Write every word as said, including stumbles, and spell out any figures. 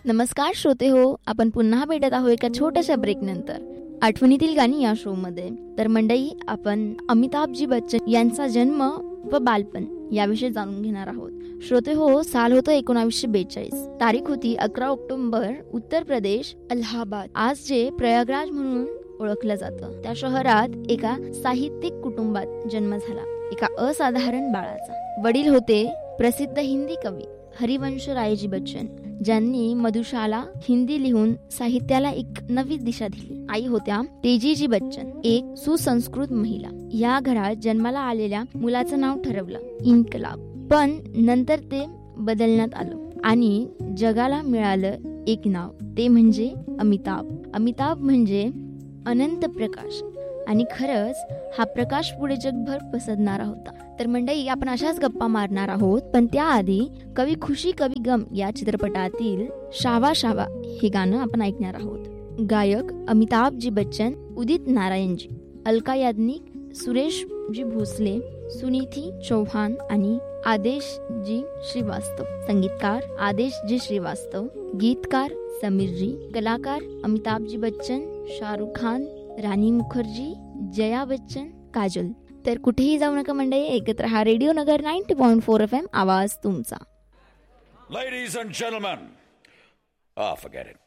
नमस्कार श्रोते हो, आपण पुन्हा भेटत आहोत एका छोट्याशा ब्रेक नंतर आठवणीतील गाणी या शो मध्ये. तर मंडळी, आपण अमिताभजी बच्चन यांचा जन्म व बालपण याविषयी जाणून घेणार आहोत. श्रोते हो, साल होतं एकोणावीसशे बेचाळीस, तारीख होती अकरा ऑक्टोबर, उत्तर प्रदेश, अलाहाबाद, आज जे प्रयागराज म्हणून ओळखलं जातं, त्या शहरात एका साहित्यिक कुटुंबात जन्म झाला. एका असाधारण बाळाचा. वडील होते प्रसिद्ध हिंदी कवी हरिवंश रायजी बच्चन, ज्यांनी मधुशाला हिंदी लिहून साहित्याला एक नवी दिशा दिली. आई होत्या तेजीजी बच्चन, एक सुसंस्कृत महिला. या घरात जन्माला आलेल्या मुलाचं नाव ठरवलं इन्कलाब, पण नंतर ते बदलण्यात आलं आणि जगाला मिळालं एक नाव, ते म्हणजे अमिताभ. अमिताभ म्हणजे अनंत प्रकाश, आणि खरंच हा प्रकाश पुढे जगभर पसरणारा होता. तर मंडळी, आपण अशाच गप्पा मारणार आहोत, पण त्याआधी कवी खुशी कवी गम या चित्रपटातील शावा शावा हे गाणं आपण ऐकणार आहोत. गायक अमिताभजी बच्चन, उदित नारायणजी, अलका याज्ञिक, सुरेशजी भोसले, सुनीती चौहान आणि आदेशजी श्रीवास्तव. संगीतकार आदेशजी श्रीवास्तव, गीतकार समीरजी, कलाकार अमिताभजी बच्चन, शाहरुख खान, रानी मुखर्जी, जया बच्चन, काजल. तर कुठेही जाऊ नका मंडळी, एकत्र हा रेडिओ नगर ninety point four F M, आवाज तुमचा. Ladies and gentlemen, oh, forget it.